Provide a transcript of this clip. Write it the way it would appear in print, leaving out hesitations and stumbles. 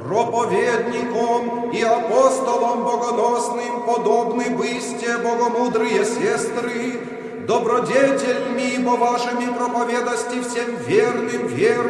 проповедником и апостолом богоносным подобны бысте, богомудрые сестры, добродетельми, бо вашими проповедости всем верным веру